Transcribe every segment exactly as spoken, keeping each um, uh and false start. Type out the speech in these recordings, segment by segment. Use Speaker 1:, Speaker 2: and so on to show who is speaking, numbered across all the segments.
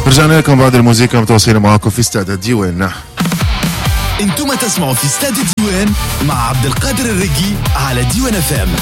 Speaker 1: رجعنا لكم بعد الموسيقى متواصلين معاكم في استاد الديوان.
Speaker 2: انتم تسمعوا في استاد الديوان مع عبد القادر الرقي على ديوان اف ام.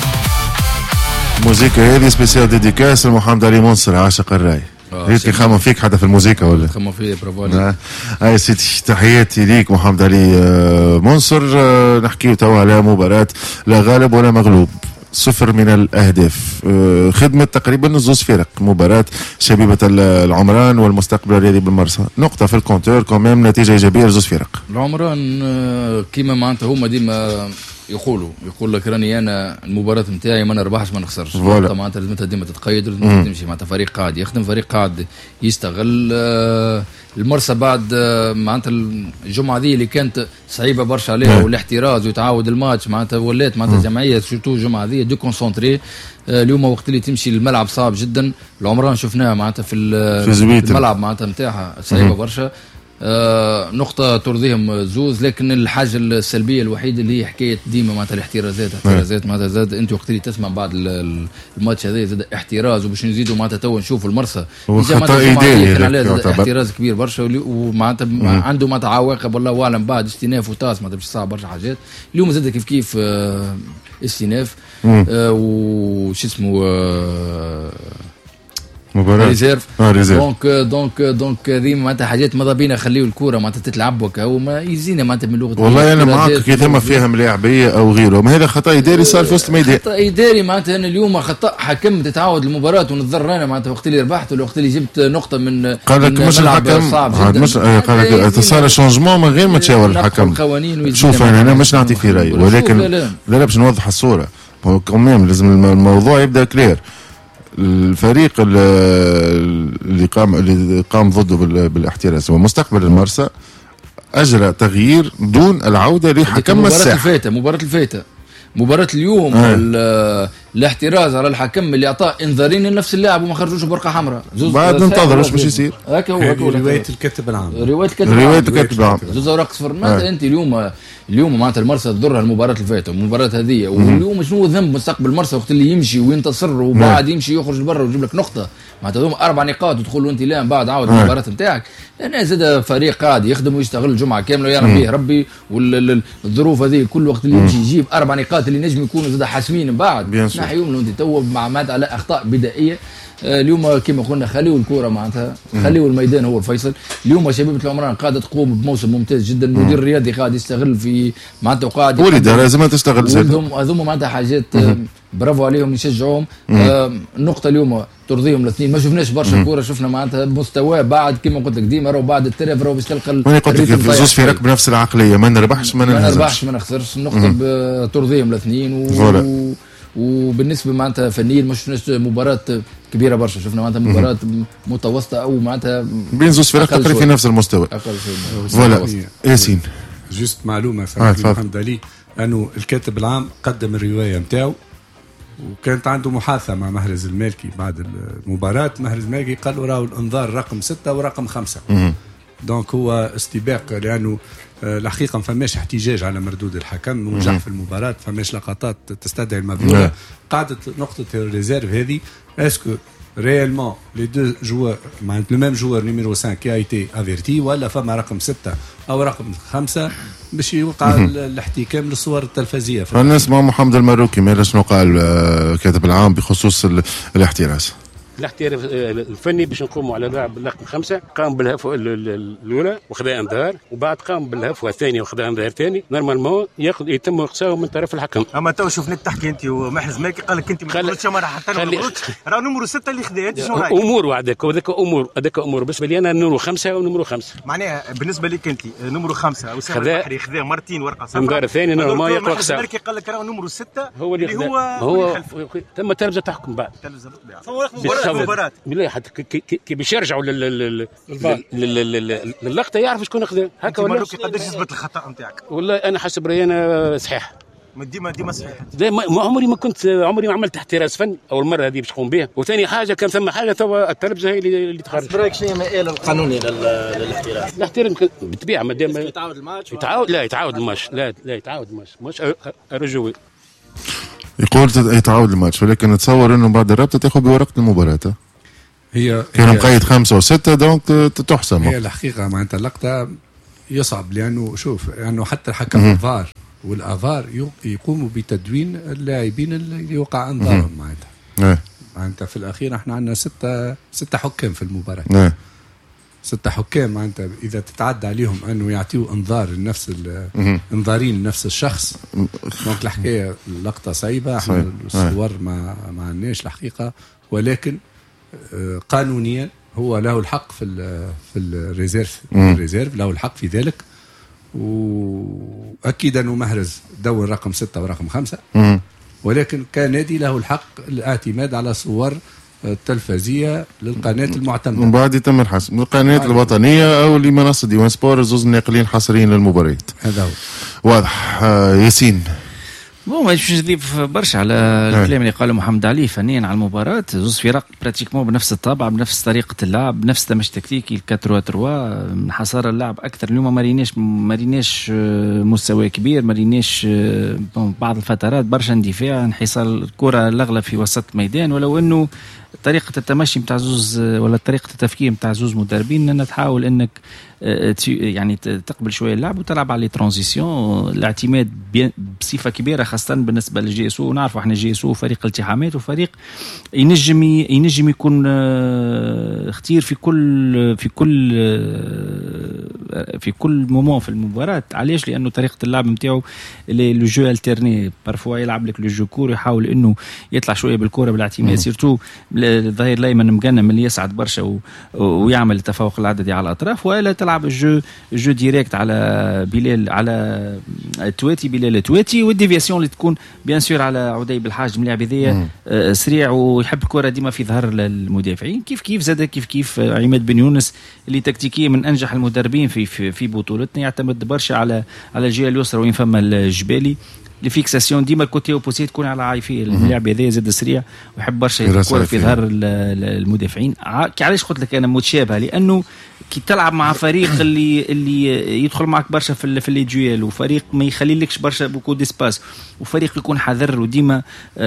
Speaker 1: الموسيقى هذه سبيسيال ديديكاس لمحمد علي منصر عاشق الراي. ريت يخمم فيك حتى في الموسيقى ولا؟
Speaker 3: خمم فيا برافو عليك.
Speaker 1: هاي سيدي تحياتي ليك محمد علي منصر. نحكي توا على مباراة لا غالب ولا مغلوب، صفر من الأهداف، خدمة تقريبا زوز فرق، مباراة شبيبة العمران والمستقبل الرياضي بالمرسى، نقطة في الكونتور كوميم، نتيجة إيجابية لزوز فرق.
Speaker 3: العمران كيما معناتها هما ديما يقولوا يقول لك راني انا المباراه نتاعي ما نربحش ما نخسرش، معناتها لازمتها ديما تتقيد ولازم تمشي معناتها فريق قاعد يخدم، فريق قاعد يستغل. المرسى بعد معناتها الجمعه ذي اللي كانت صعيبه برشا عليها والاحتراز ويتعاود الماتش معناتها ولات معناتها جمعيه سورتو الجمعه ذي دو كونسونتري. اليوم وقت اللي تمشي الملعب صعب جدا. العمران شفناها معناتها في الملعب معناتها نتاعها صعيبه برشا. آه نقطة ترضيهم زوز، لكن الحاجة السلبية الوحيدة اللي هي حكاية ديما معناتها الاحترازات، احترازات معناتها زاد انت وقت اللي تسمع بعد الماتش هذا زاد احتراز، وباش نزيدوا معناتها تو نشوفوا المرسى
Speaker 1: خطأ إيداري
Speaker 3: احتراز كبير برشا، ومعناتها عنده معناتها عواقب والله أعلم بعد استئناف وتاس معناتها باش صعب برشا حاجات. اليوم زاد كيف كيف آه استئناف آه وش اسمه آه
Speaker 1: مباراة
Speaker 3: ريزيرف.
Speaker 1: اه ريزيرف
Speaker 3: دونك دونك دونك هذه معناتها حاجات ماذا بينا خليو الكوره معناتها تتلعب وكا وما يزينا معناتها من لغه.
Speaker 1: والله انا معاك كي ثم فيها ملاعبيه او غيره، ما هذا خطا اداري صار في وسط الميدان.
Speaker 3: خطا اداري معناتها انا اليوم خطا حكم تتعاود المباراه ونتضرر انا معناتها وقت اللي ربحت ولا وقت اللي جبت نقطه من
Speaker 1: قال لك مش الحكم مش قال لك صار شونجمون من غير ما تشاور الحكم. شوف انا, أنا مش نعطي في رايي، ولكن لا لا باش نوضح الصوره كمان لازم الموضوع يبدا كلير. الفريق اللي قام اللي قام ضده بالاحتراز ومستقبل المرسى اجرى تغيير دون العوده لحكم الساحه.
Speaker 3: مباراه الفايته مباراه الفايته مباراه اليوم آه. الاحتراز على الحكم اللي اعطاه انذارين لنفس اللاعب وما خرجوش برقه حمراء.
Speaker 1: بعد ننتظر ايش باش يصير.
Speaker 3: هكا هو
Speaker 4: روايه الكاتب العام
Speaker 3: روايه الكاتب
Speaker 1: روايه الكاتب العام
Speaker 3: زوز اوراق صفر. معناتها انت اليوم اليوم معناتها المرسى تضرها المباراه اللي فاتت والمباراه هذه، واليوم شنو ذنب مستقبل المرسى وقت اللي يمشي وينتصر وبعد يمشي يخرج لبرا ويجيب لك نقطه معناتها هذوما اربع نقاط وتدخل وانت لا بعد عاود المباراه نتاعك. لان زاد فريق قاعد يخدم ويستغل الجمعه كامله ويعرف فيه ربي، والظروف هذه كل وقت اللي يمشي يجيب اربع نقاط اللي نجم يكونوا زاد حاسمين من بعد نحيهم لو انت تو مع على اخطاء بدائيه. اليوم كما قلنا خليوا الكوره معناتها خليوا الميدان هو الفيصل. اليوم شبيبه العمران قاعده تقوم بموسم ممتاز جدا، المدير الرياضي قاعد يستغل في معناتها وقاعد
Speaker 1: والاداره لازم تستغل
Speaker 3: زادهم هذوما معناتها حاجات برافو عليهم نشجعهم. آه النقطه اليوم ترضيهم الاثنين. ما شفناش برشا كوره، شفنا معناتها مستوى بعد كما قلت لك ديما راهو بعد الترف راهو باش تلقى
Speaker 1: انا قلت لك زوج فرق بنفس العقليه، ما نربحش ما
Speaker 3: نربحش ما نربحش ما نخسرش. النقطه ترضيهم الاثنين و... وبالنسبه معناتها فنيا ما شفناش مباراه كبيره برشا، شفنا معناتها مباراه متوسطه او معناتها
Speaker 1: بين زوج فرق تقريبا في نفس المستوى.
Speaker 3: اقل شويه
Speaker 1: فوالا ياسين.
Speaker 4: جوست معلومه سعيد محمد علي انه الكاتب العام قدم الروايه نتاعو وكانت عنده محادثه مع محرز المالكي بعد المباراه. محرز المالكي قال له راهو الانذار رقم ستة ورقم خمسة. دونك هو استباق لانه الحقيقه ما فماش احتجاج على مردود الحكم ونجح في المباراه، فماش لقطات تستدعي المبذوله. قعدت نقطه الريزيرف هذه اسكو réellement les deux joueurs le même joueur numéro cinq qui a été averti ولا فما رقم ستة او رقم خمسة باش يوقع الاحتكام للصور التلفزيه.
Speaker 1: نسمع محمد المروكي ماذا شنو قال كاتب العام بخصوص الاحتراز.
Speaker 5: الاحتراف الفني باش نقوموا على لاعب رقم خمسة قام بالهفوه الاولى وخذا انذار، وبعد قام بالهفوه الثانيه وخذا انذار ثاني. نورمالمون ياخذ يتم اقصائه من طرف الحكم.
Speaker 6: اما تو شفناك تحكي انت ومحرز مالكي قال لك انت ما تقولش مره حتى انا راه نمرو ستة اللي خذا. انت شنو رايك؟
Speaker 5: امور وعدك وذاك امور هذاك امور بالنسبه لي انا نمرو خمسة ونمرو خمسة
Speaker 6: معناها بالنسبه لك انت نمرو خمسة او سامر البحري خذا مرتين ورقه صفراء
Speaker 5: انذار ثاني نورمال يقرا اقصاء.
Speaker 6: مالكي قال لك راه نمرو ستة
Speaker 5: هو اللي
Speaker 6: هو
Speaker 5: هو تم تلفزه تحكم بعد
Speaker 6: تلفزه بالطبيعه مباراه
Speaker 5: بالله حتى كي باش يرجعوا للقطه يعرف شكون خذا هكا ولا
Speaker 6: مروكي قداش يثبت الخطا نتاعك؟
Speaker 5: والله انا حسب رايي انا صحيح
Speaker 6: ديما ديما صحيح.
Speaker 5: ما عمري ما كنت عمري ما عملت احتراز فني اول مره هذه باش نقوم بها. وثاني حاجه كان ثم حاجه توا التلفزه هي اللي, اللي تخرج.
Speaker 6: رايك شنو المآل القانوني للاحتراز؟
Speaker 5: الاحتراز بالطبيعه ما دام
Speaker 6: يتعاود الماتش
Speaker 5: يتعاود لا يتعاود الماتش لا لا يتعاود الماتش مش رجوي
Speaker 1: يقول يتعاود الماتش، ولكن نتصور انه بعد الرابطه تاخذ بورقه المباراه.
Speaker 4: هي
Speaker 1: كان مقيد خمسة وستة دونك تحسم.
Speaker 4: هي الحقيقة معناتها اللقطة يصعب لأنه شوف لأنه يعني حتى الحكم الفار والأفار يقوموا بتدوين اللاعبين اللي وقع انذارهم معناتها. معناتها في الأخير احنا عندنا ستة ستة حكام في المباراة.
Speaker 1: نعم.
Speaker 4: ستة حكام معناتها إذا تتعدى عليهم أنه يعطيوا انذار لنفس انذارين لنفس الشخص دونك الحكاية اللقطة صعيبة. احنا الصور ما ما عندناش الحقيقة ولكن قانونيا هو له الحق في ال في الريزيرف الريزيرف له الحق في ذلك. واكيد انه محرز دور رقم ستة ورقم خمسة ولكن كنادي له الحق الاعتماد على صور التلفزية للقناة المعتمدة.
Speaker 1: من بعد يتم الحسم من القناة الوطنية أو لمنصة ديوان سبور زوز ناقلين حصريين للمباريات.
Speaker 4: هذا هو
Speaker 1: واضح. آه ياسين
Speaker 7: بون ما باش نضيف برشا على الكلام اللي قاله محمد علي فنيا على المباراة. زوز فرق براتيكمون بنفس الطابع بنفس طريقة اللعب بنفس تمش تكتيكي الكاتروا تروا من حصار اللعب أكثر. اليوم ما ريناش ما ريناش مستوى كبير ما ريناش بعض الفترات برشا اندفاع انحصار الكرة الأغلب في وسط ميدان ولو أنه طريقة التمشي متاع زوز ولا طريقة التفكير متاع زوز مدربين أنك تحاول أنك يعني تقبل شوية اللعب وتلعب على ترانزيسيون. الاعتماد بصفة كبيرة خاصة بالنسبة للجي اس او. نعرفوا احنا جي اس او فريق التحامات وفريق ينجم ينجم يكون اختير في كل في كل في كل مومون في المباراة. علاش؟ لأنه طريقة اللعب نتاعو لو جو الترني بارفوا يلعب لك لو جو كور يحاول انه يطلع شوية بالكرة بالاعتماد سيرتو الظهير الايمن مقنم اللي يسعد برشا ويعمل التفوق العددي على الاطراف ولا تلعب الجو الجو ديريكت على بلال على تواتي بلال تواتي والديفياسيون اللي تكون بيان سور على عدي بالحاج من لاعب ذي سريع ويحب الكره ديما في ظهر المدافعين. كيف كيف زاد كيف كيف عماد بن يونس اللي تكتيكيا من انجح المدربين في في, في بطولتنا يعتمد برشا على على الجهه اليسرى وين فما الجبالي الفيكساسيون ديما الكوتي اوبوزيت تكون على عايفيه. اللاعب هذا زاد سريع ويحب برشا الكره في ظهر المدافعين. علاش قلت لك انا متشابهه؟ لانه كي تلعب مع فريق اللي اللي يدخل معك برشا في في لي دويل وفريق ما يخليلكش برشا بوكو ديسباس وفريق يكون حذر وديما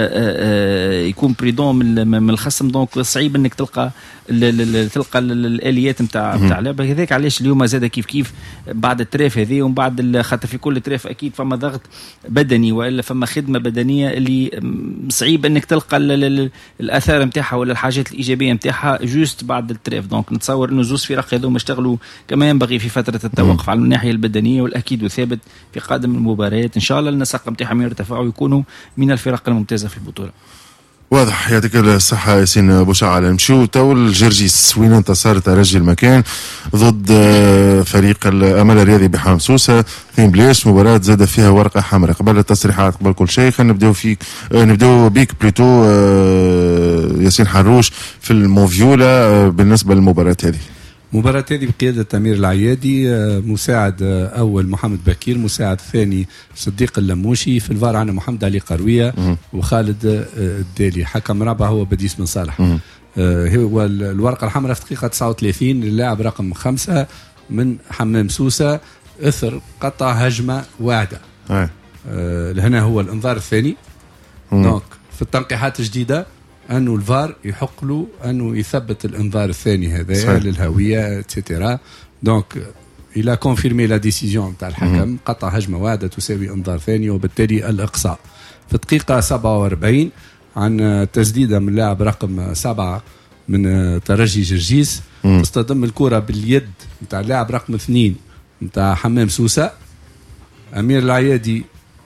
Speaker 7: يكون بريدون من الخصم دونك صعيب انك تلقى تلقى الاليات نتاع نتاع اللعبه هذاك. علاش اليوم زاد كيف كيف بعد التراف هذه ومن بعد خاطر في كل تراف اكيد فما ضغط بدني والا فما خدمه بدنيه اللي صعيب انك تلقى الاثار نتاعها ولا الحاجات الايجابيه نتاعها جوست بعد التراف. دونك نتصور انه زوز فرق هذوما اشتغلوا كما ينبغي في فتره التوقف على الناحيه البدنيه والاكيد وثابت في قادم المباريات ان شاء الله النسق نتاعهم يرتفعوا ويكونوا من الفرق الممتازه في البطوله.
Speaker 1: واضح. يعطيك الصحة ياسين بوشعل. نمشيو تو الجرجيس وين انتصار ترجي المكان ضد فريق الأمل الرياضي بحام سوسة اثنين بلاش. مباراة زاد فيها ورقة حمراء. قبل التصريحات قبل كل شيء خلينا نبداو فيك نبداو بيك بليتو ياسين حروش في الموفيولا بالنسبة للمباراة هذه.
Speaker 4: مباراة هذه بقيادة أمير العيادي مساعد أول محمد بكير مساعد ثاني صديق اللموشي في الفار عنا محمد علي قروية وخالد الدالي. حكم رابع هو بديس بن صالح. هو الورقة الحمراء في دقيقة تسعة وثلاثين للاعب رقم خمسة من حمام سوسة إثر قطع هجمة واعدة. لهنا هو الانذار الثاني. دونك في التنقيحات الجديدة أنه الفار يحق له أنه يثبت الانذار الثاني هذا للهوية اتسيتيرا. دونك إلى كونفيرمي لا ديسيجن تاع الحكم قطع هجمة واحدة تساوي انذار ثاني وبالتالي الإقصاء. في الدقيقة سبعة وأربعين عن تسديدة من لاعب رقم سبعة من ترجي جرجيس تصطدم الكرة باليد نتاع لاعب رقم اثنين نتاع حمام سوسة. أمير العيادي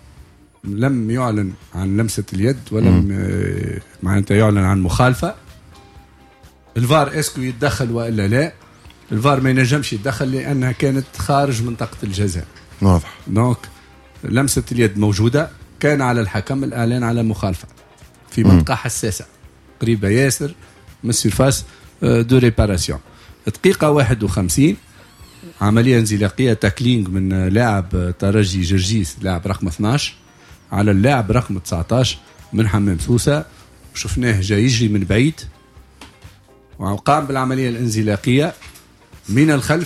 Speaker 4: لم يعلن عن لمسة اليد ولم معناتها يعلن عن مخالفة. الفار اسكو يتدخل وإلا لا؟ الفار ما ينجمش يتدخل لأنها كانت خارج منطقة الجزاء.
Speaker 1: واضح.
Speaker 4: دونك لمسة اليد موجودة كان على الحكم الإعلان على مخالفة في منطقة حساسة قريبة ياسر من سيرفاس دو ريباراسيون. دقيقة واحد وخمسين عملية انزلاقية تاكلينج من لاعب ترجي جرجيس لاعب رقم اثناش على اللاعب رقم تسعطاش من حمام سوسة. شفناه جاي يجري من بعيد وقام بالعملية الانزلاقية من الخلف.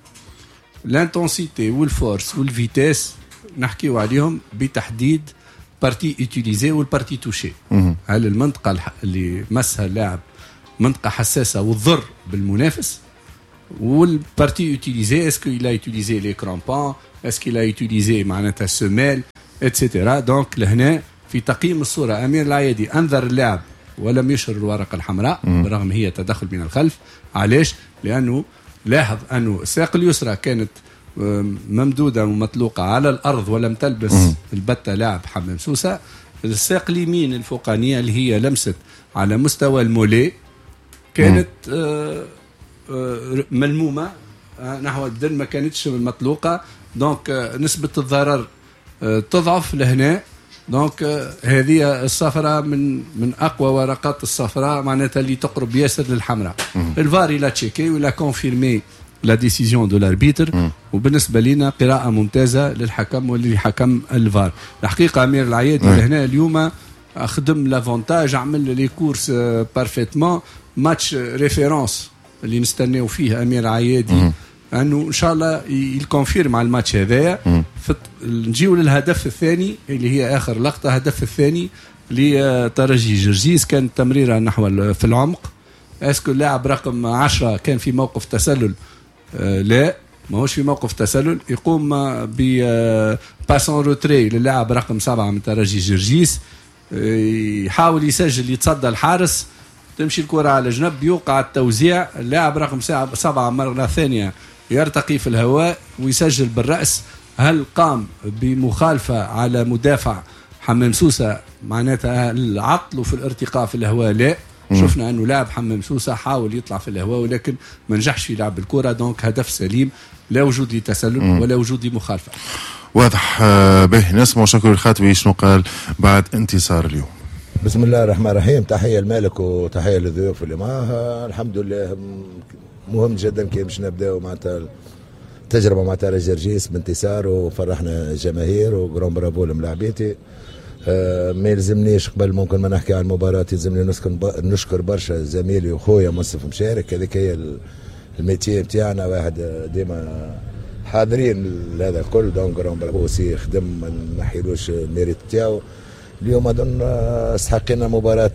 Speaker 4: الانتنسيتي والفورس والفيتاس نحكيو عليهم بتحديد بارتي اتيليزي والبارتي توشي. هل المنطقة اللي مسها اللاعب منطقه حساسه وتضر بالمنافس. والبارتي يوتيليزي اسكو il a utilisé les crampons, est-ce qu'il a utilisé معناتها السمال اتسيتيرا. دونك لهنا في تقييم الصوره امير العيادي انذر اللاعب ولم يشهر الورقه الحمراء برغم هي تدخل من الخلف. علاش؟ لانه لاحظ انه الساق اليسرى كانت ممدوده ومطلوقه على الارض ولم تلبس البته لاعب حمام سوسه. الساق اليمين الفوقانيه اللي هي لمست على مستوى المولي كانت آه آه ملمومه نحو البدن ما كانتش مطلوقه. دونك آه نسبه الضرر آه تضعف لهنا. دونك آه هذه الصفراء من من اقوى ورقات الصفراء معناتها اللي تقرب ياسر للحمراء. الفار لا تشيكي ولا كونفيرمي لا ديسيزيون دو لاربيتر. وبالنسبه لنا قراءه ممتازه للحكم واللي حكم الفار. الحقيقه امير العيادي لهنا اليوم خدم لافونتاج عمل لي كورس بارفيتمون. ماتش ريفيرونس اللي نستناو فيه امير عيادي انه ان شاء الله يكونفيرم على الماتش هذايا. نجيو للهدف الثاني اللي هي اخر لقطه. الهدف الثاني لترجي جرجيس كان تمريره نحو في العمق. اسكو اللاعب رقم عشرة كان في موقف تسلل؟ آه لا ماهوش في موقف تسلل. يقوم ب باسون روتري للاعب رقم سبعة من ترجي جرجيس. آه يحاول يسجل يتصدى الحارس تمشي الكرة على جنب يوقع التوزيع. اللاعب رقم سبعة مرة ثانية يرتقي في الهواء ويسجل بالرأس. هل قام بمخالفة على مدافع حمام سوسة معناتها العطل وفي الارتقاء في الهواء؟ لا. شفنا انه لاعب حمام سوسة حاول يطلع في الهواء ولكن ما نجحش في لعب الكرة. دونك هدف سليم لا وجود لتسلل ولا وجود لمخالفة.
Speaker 1: واضح. به نسمع شكر الخاتمي شنو قال بعد انتصار اليوم.
Speaker 8: بسم الله الرحمن الرحيم. تحية المالك وتحية للضيوف اللي معاه. الحمد لله مهم جدا كي باش نبداو معناتها التجربة مع ترجي جرجيس بانتصار وفرحنا الجماهير وجرون برافو لملاعبيتي. آه ما يلزمنيش قبل ممكن ما نحكي عن المباراة يلزمني نشكر نشكر برشا زميلي وخويا مصطفى مشارك. هذيك هي الميتي نتاعنا واحد ديما حاضرين هذا الكل. دونك جرون برافو سي خدم ما نحيلوش الميريت نتاعو. اليوم اظن استحقنا مباراة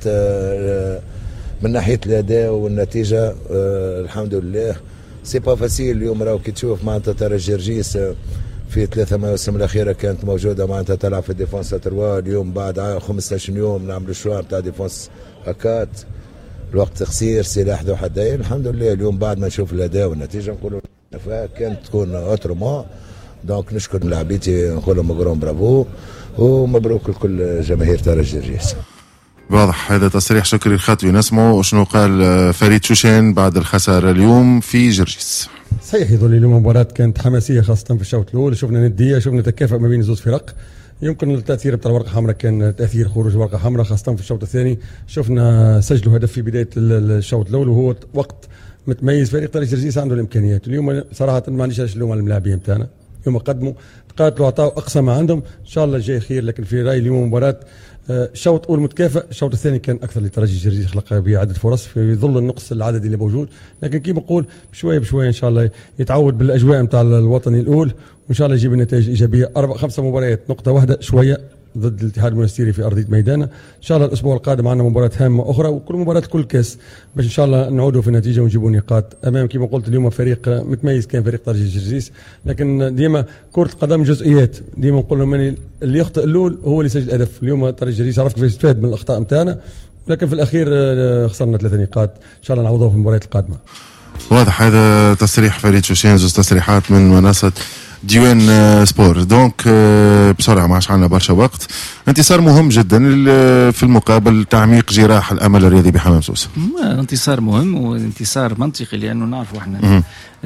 Speaker 8: من ناحية الأداء والنتيجة. الحمد لله سي با فاسيل. اليوم راهو كي تشوف معناتها ترجي جرجيس في ثلاثة مواسم الأخيرة كانت موجودة معناتها تلعب في ديفونس تروا. اليوم بعد خمسطاش يوم نعملوا شوار نتاع ديفونس أكات. الوقت قصير سلاح ذو حدين. الحمد لله اليوم بعد ما نشوف الأداء والنتيجة نقولوا كانت تكون اوترومون. دونك نشكر لاعبيتي نقول لهم جرون برافو ومبروك لكل جماهير ترجي جرجيس.
Speaker 1: واضح. هذا تصريح شكري الخاتمي. نسمعوا شنو قال فريد شوشان بعد الخسارة اليوم في جرجيس.
Speaker 9: صحيح يظل اليوم مباراة كانت حماسية خاصة في الشوط الأول. شفنا ندية شفنا تكافؤ ما بين زوج فرق. يمكن التأثير بتاع الورقة الحمراء كان تأثير خروج ورقة حمراء خاصة في الشوط الثاني. شفنا سجلوا هدف في بداية الشوط الأول وهو وقت متميز. فريق ترجي جرجيس عنده الإمكانيات. اليوم صراحة ما عنديش علاش نلوم على اللاعبين بتاعنا. اليوم قدموا قاتلوا عطاوا اقصى ما عندهم. ان شاء الله الجاي خير. لكن في رايي اليوم مباراه شوط اول متكافئ. الشوط الثاني كان اكثر لترجي جرجيس خلق به عدد فرص في ظل النقص العددي اللي موجود. لكن كيف بقول بشويه بشويه ان شاء الله يتعود بالاجواء نتاع الوطني الاول وان شاء الله يجيب النتائج ايجابيه. اربع خمسه مباريات نقطه واحده شويه ضد الاتحاد المنستيري في ارضيه ميدانه. ان شاء الله الاسبوع القادم عندنا مباراه هامه اخرى وكل مباراه كل كاس باش ان شاء الله نعودوا في النتيجه ونجيبوا نقاط امام كما قلت اليوم فريق متميز كان فريق ترجي جرجيس. لكن ديما كره القدم جزئيات. ديما نقول لهم اللي يخطئ الاول هو اللي يسجل هدف. اليوم ترجي جرجيس عرف كيف يستفاد من الاخطاء نتاعنا لكن في الاخير خسرنا ثلاثه نقاط. ان شاء الله نعوضوها في المباريات القادمه.
Speaker 1: واضح. هذا تصريح فريد شوشان. زوج تصريحات من منصه ديوان سبور. دونك بسرعه ما عادش عندنا برشا وقت. انتصار مهم جدا في المقابل تعميق جراح الامل الرياضي بحمام سوسه.
Speaker 7: انتصار مهم وانتصار منطقي لانه نعرفوا احنا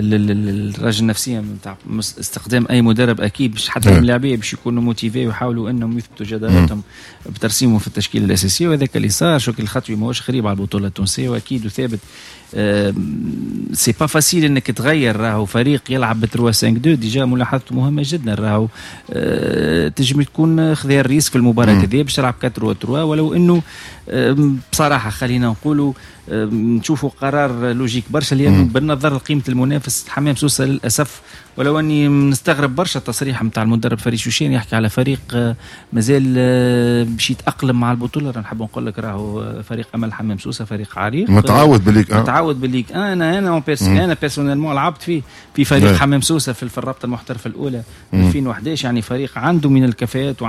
Speaker 7: الراجل النفسيه نتاع استخدام اي مدرب اكيد باش حتى اللاعبيه باش يكونوا موتيفي ويحاولوا انهم يثبتوا جدارتهم بترسيمهم في التشكيله الاساسيه. وهذاك اللي صار. شكل الخطوي ماهوش غريب على البطوله التونسيه واكيد وثابت. أه سي با فاسيل انك تغير. راهو فريق يلعب ب ثلاثة خمسة اثنين ديجا ملاحظته مهمه جدا. راهو أه تجم تكون خذ الريسك في المباراه هذه باش تلعب أربعة ثلاثة ثلاثة ولو انه أه بصراحه خلينا نقولوا نشوفوا قرار لوجيك برشا، لأنه بالنظر لقيمة المنافس حمام سوسة للأسف، ولو أني نستغرب برشا التصريح متاع المدرب فريد شوشين يحكي على فريق مازال باش يتأقلم مع البطولة. نحب نقول لك راهو فريق أمل حمام سوسة فريق عريق
Speaker 1: متعود بالليك
Speaker 7: متعود بالليك. أنا أنا أنا بيرسونيلمون لعبت في في فريق حمام سوسة في الرابطة المحترفة الأولى ألفين وإحدى عشر، يعني فريق عنده من الكفاءات